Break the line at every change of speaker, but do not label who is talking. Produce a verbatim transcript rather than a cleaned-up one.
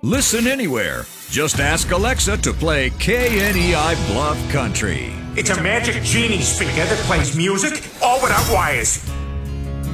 Listen anywhere. Just ask Alexa to play K N E I Bluff Country.
It's a magic genie speaker that plays music all without wires.